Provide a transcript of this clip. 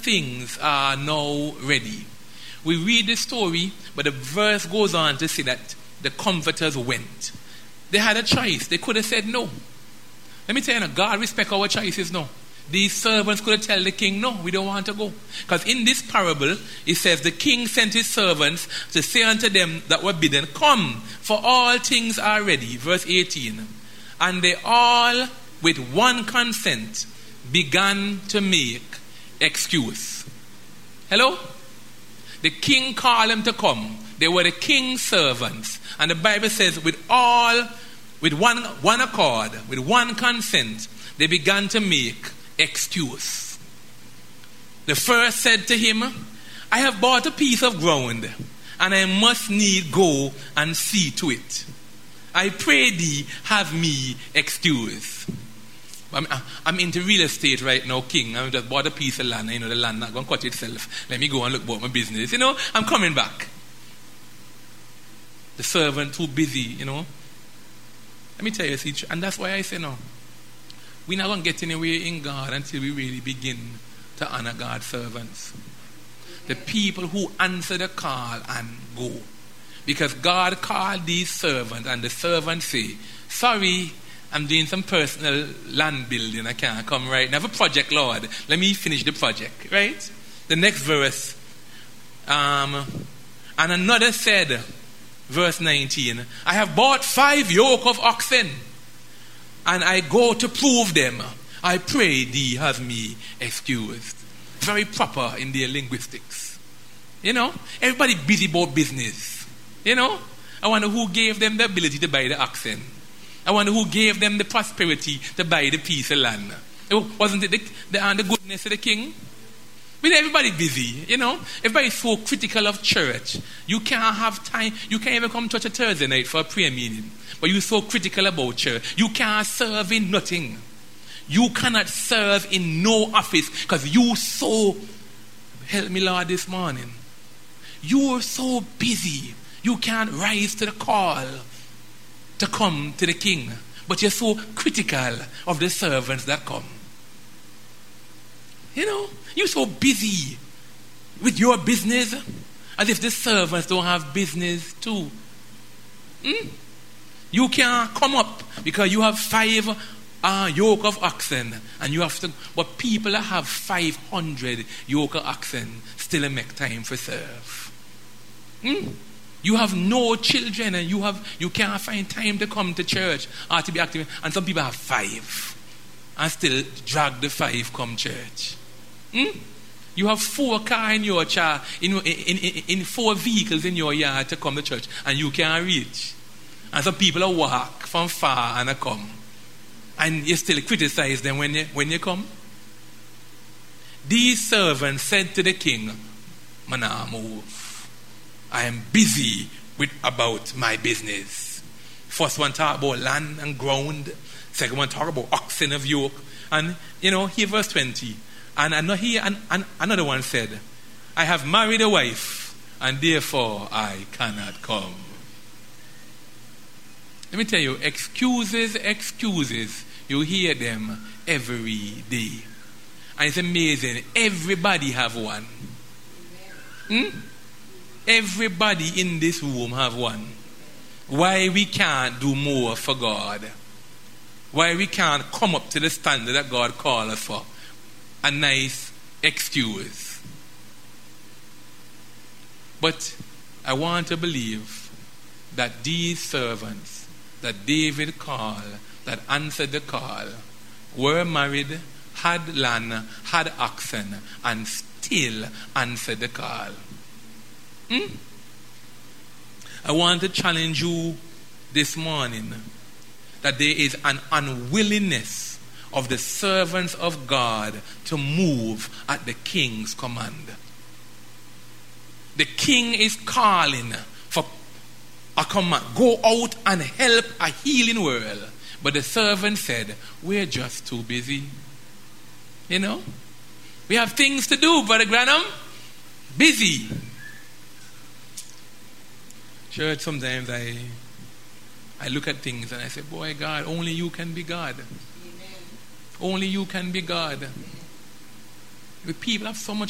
things are now ready. We read the story, but the verse goes on to say that the comforters went. They had a choice. They could have said no. Let me tell you, God respects our choices now. These servants could have told the king, no, we don't want to go. Because in this parable, it says, the king sent his servants to say unto them that were bidden, come, for all things are ready. Verse 18. And they all, with one consent, began to make excuse. Hello? The king called them to come. They were the king's servants. And the Bible says, with one accord, with one consent, they began to make excuse. The first said to him, I have bought a piece of ground, and I must need go and see to it. I pray thee, have me excuse. I'm into real estate right now, king. I just bought a piece of land. The land not going to cut itself. Let me go and look about my business. I'm coming back. The servant too busy, Let me tell you, see, and that's why I say no. We're not going to get anywhere in God until we really begin to honor God's servants. The people who answer the call and go. Because God called these servants, and the servants say, sorry, I'm doing some personal land building. I can't come right now. I have a project, Lord. Let me finish the project, right? The next verse. And another said, verse 19, I have bought 5 yoke of oxen, and I go to prove them. I pray thee, have me excused. Very proper in their linguistics. Everybody busy about business. I wonder who gave them the ability to buy the oxen. I wonder who gave them the prosperity to buy the piece of land. Wasn't it the goodness of the king? But everybody busy, Everybody's so critical of church. You can't have time. You can't even come to church a Thursday night for a prayer meeting. But you're so critical about church. You can't serve in nothing. You cannot serve in no office because you so, help me Lord this morning. You're so busy. You can't rise to the call to come to the king. But you're so critical of the servants that come. You're so busy with your business as if the servants don't have business too. You can't come up because you have 5 yoke of oxen and you have to, but people that have 500 yoke of oxen still make time for serve. You have no children and you can't find time to come to church or to be active. And some people have 5 and still drag the 5 come church. You have 4 cars in your car, in 4 vehicles in your yard to come to church, and you can't reach. And some people walk from far and come, and you still criticize them when you come. These servants said to the king, "Man, I move. I am busy about my business." First one talk about land and ground. Second one talk about oxen of yoke. And here verse 20. And another one said, I have married a wife, and therefore I cannot come. Let me tell you, excuses, you hear them every day. And it's amazing. Everybody have one. Everybody in this room have one. Why we can't do more for God? Why we can't come up to the standard that God called us for? A nice excuse. But I want to believe that these servants that David called, that answered the call, were married, had land, had oxen, and still answered the call. I want to challenge you this morning that there is an unwillingness of the servants of God to move at the king's command. The king is calling for a command. Go out and help a healing world. But the servant said, we're just too busy. We have things to do, Brother Granham. Busy. Church, sometimes I look at things and I say, boy, God, only you can be God. Only you can be God. The people have so much